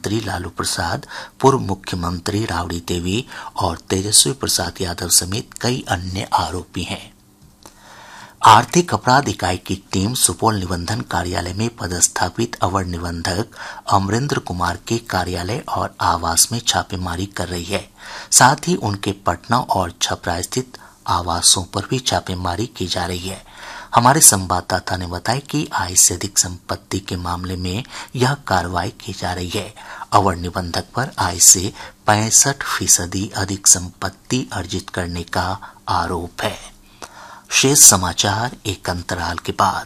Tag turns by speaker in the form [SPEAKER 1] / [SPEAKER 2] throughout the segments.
[SPEAKER 1] मंत्री लालू प्रसाद, पूर्व मुख्यमंत्री राबड़ी देवी और तेजस्वी प्रसाद यादव समेत कई अन्य आरोपी हैं। आर्थिक अपराध इकाई की टीम सुपौल निबंधन कार्यालय में पदस्थापित अवर निबंधक अमरेंद्र कुमार के कार्यालय और आवास में छापेमारी कर रही है। साथ ही उनके पटना और छपरा स्थित आवासों पर भी छापेमारी की जा रही है। हमारे संवाददाता ने बताया कि आय से अधिक संपत्ति के मामले में यह कार्रवाई की जा रही है। अवर निबंधक पर आय से 65% अधिक संपत्ति अर्जित करने का आरोप है। शेष समाचार एक अंतराल के बाद।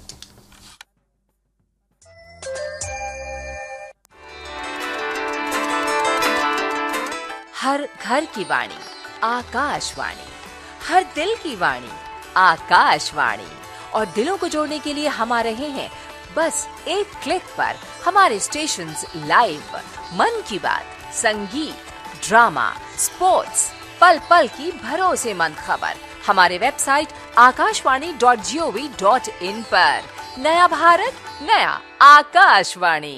[SPEAKER 2] हर घर की वाणी आकाशवाणी, हर दिल की वाणी आकाशवाणी। और दिलों को जोड़ने के लिए हम आ रहे हैं बस एक क्लिक पर। हमारे स्टेशंस लाइव, मन की बात, संगीत, ड्रामा, स्पोर्ट्स, पल पल की भरोसेमंद खबर हमारे वेबसाइट akashwani.gov.in पर। नया भारत, नया आकाशवाणी।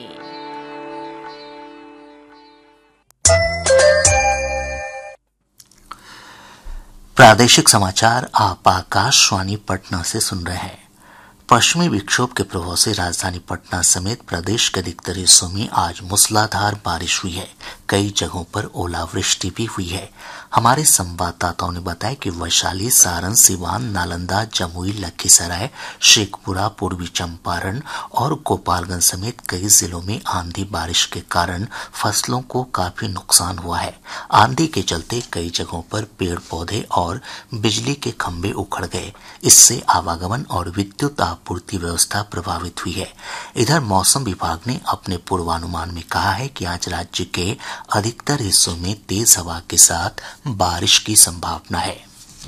[SPEAKER 1] प्रादेशिक समाचार आप आकाशवाणी पटना से सुन रहे हैं। पश्चिमी विक्षोभ के प्रभाव से राजधानी पटना समेत प्रदेश के अधिकतर हिस्सों में आज मूसलाधार बारिश हुई है। कई जगहों पर ओलावृष्टि भी हुई है। हमारे संवाददाताओं ने बताया कि वैशाली, सारण, सिवान, नालंदा, जमुई, लखीसराय, शेखपुरा, पूर्वी चंपारण और गोपालगंज समेत कई जिलों में आंधी बारिश के कारण फसलों को काफी नुकसान हुआ है। आंधी के चलते कई जगहों पर पेड़ पौधे और बिजली के खंभे उखड़ गए। इससे आवागमन और विद्युत आपूर्ति व्यवस्था प्रभावित हुई है। इधर मौसम विभाग ने अपने पूर्वानुमान में कहा है कि आज राज्य के अधिकतर हिस्सों में तेज हवा के साथ बारिश की संभावना है।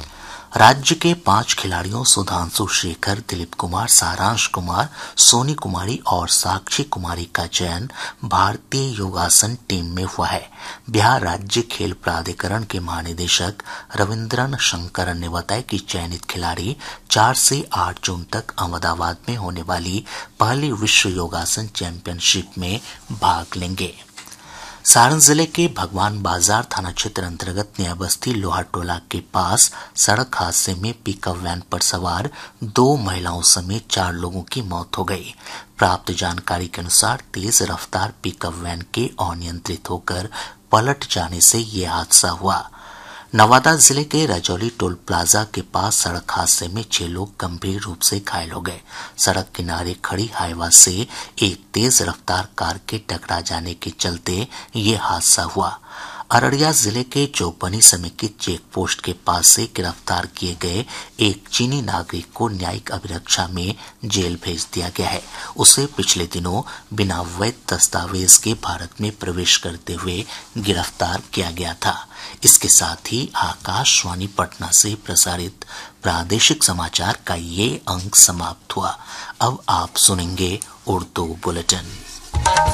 [SPEAKER 1] राज्य के 5 खिलाड़ियों सुधांशु शेखर, दिलीप कुमार, सारांश कुमार, सोनी कुमारी और साक्षी कुमारी का चयन भारतीय योगासन टीम में हुआ है। बिहार राज्य खेल प्राधिकरण के महानिदेशक रविंद्रन शंकरन ने बताया कि चयनित खिलाड़ी 4 से 8 जून तक अहमदाबाद में होने वाली पहली विश्व योगासन चैंपियनशिप में भाग लेंगे। सारण जिले के भगवान बाजार थाना क्षेत्र अंतर्गत नया बस्ती लोहा टोला के पास सड़क हादसे में पिकअप वैन पर सवार 2 महिलाओं समेत 4 लोगों की मौत हो गई। प्राप्त जानकारी के अनुसार तेज रफ्तार पिकअप वैन के अनियंत्रित होकर पलट जाने से ये हादसा हुआ। नवादा जिले के रजौली टोल प्लाजा के पास सड़क हादसे में 6 लोग गंभीर रूप से घायल हो गए। सड़क किनारे खड़ी हाईवा से एक तेज रफ्तार कार के टकरा जाने के चलते ये हादसा हुआ। अररिया जिले के चौपनी समेकित चेक पोस्ट के पास से गिरफ्तार किए गए एक चीनी नागरिक को न्यायिक अभिरक्षा में जेल भेज दिया गया है। उसे पिछले दिनों बिना वैध दस्तावेज के भारत में प्रवेश करते हुए गिरफ्तार किया गया था। इसके साथ ही आकाशवाणी पटना से प्रसारित प्रादेशिक समाचार का ये अंक समाप्त हुआ। अब आप सुनेंगे उर्दू बुलेटिन।